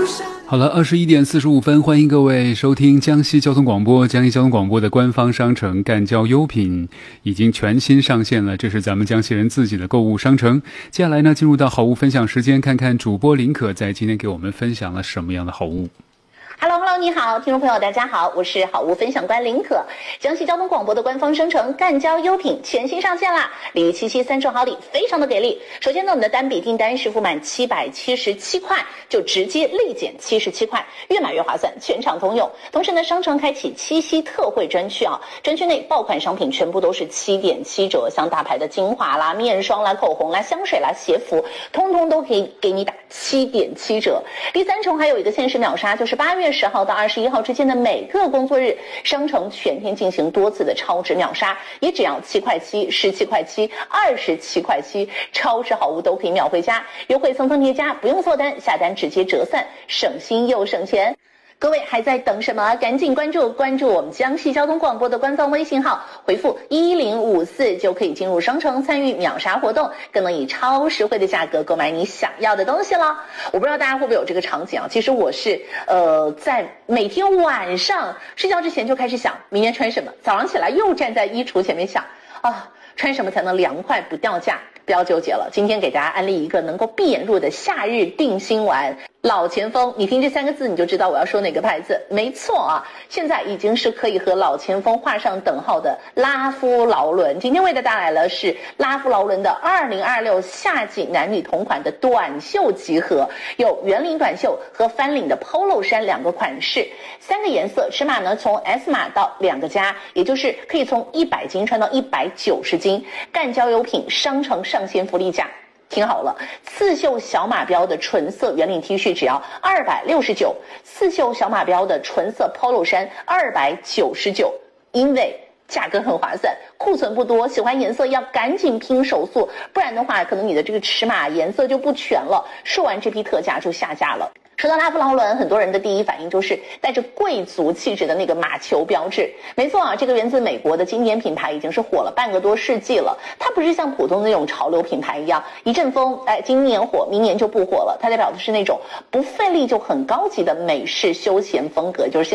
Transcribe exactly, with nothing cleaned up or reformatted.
好了，二十一点四十五分，欢迎各位收听江西交通广播。江西交通广播的官方商城赣交优品已经全新上线了，这是咱们江西人自己的购物商城。接下来呢，进入到好物分享时间，看看主播林可在今天给我们分享了什么样的好物。 Hello Hello， 你好，听众朋友大家好，我是好物分享官林可。江西交通广播的官方商城赣交优品全新上线啦，礼七七三重好礼非常的给力。首先呢，我们的单笔订单是付满七百七十七块就直接立减七十七块，越买越划算，全场通用。同时呢，商城开启七夕特惠专区啊，专区内爆款商品全部都是七点七折，像大牌的精华啦、面霜啦、口红啦、香水啦、鞋服，通通都可以给你打七点七折。第三重还有一个限时秒杀，就是八月十号到二十一号之间的每个工作日，商城全天进行多次的超值秒杀，也只要七块七、十七块七、二十七块七，超值好物都可以秒回家，优惠层层叠加，不用做单，下单直接折算，省心又省钱。各位还在等什么？赶紧关注关注我们江西交通广播的官方微信号，回复一零五四就可以进入商城参与秒杀活动，更能以超实惠的价格购买你想要的东西了。我不知道大家会不会有这个场景啊？其实我是呃在每天晚上睡觉之前就开始想明天穿什么，早上起来又站在衣橱前面想啊，穿什么才能凉快不掉价？不要纠结了，今天给大家安利一个能够闭眼入的夏日定心丸。老前锋，你听这三个字你就知道我要说哪个牌子。没错啊，现在已经是可以和老前锋画上等号的拉夫劳伦。今天为大家带来了是拉夫劳伦的二零二六夏季男女同款的短袖集合，有圆领短袖和翻领的 polo 衫两个款式，三个颜色，尺码呢从 S 码到两个加，也就是可以从一百斤穿到一百九十斤。赣交优品商城上线福利价。听好了，刺绣小马标的纯色圆领 T 恤只要二百六十九，刺绣小马标的纯色 polo 衫二百九十九，因为价格很划算，库存不多，喜欢颜色要赶紧拼手速，不然的话可能你的这个尺码颜色就不全了，说完这批特价就下架了。说到拉夫劳伦，很多人的第一反应就是带着贵族气质的那个马球标志。没错啊，这个源自美国的经典品牌已经是火了半个多世纪了。它不是像普通的那种潮流品牌一样，一阵风，哎，今年火，明年就不火了。它代表的是那种不费力就很高级的美式休闲风格，就是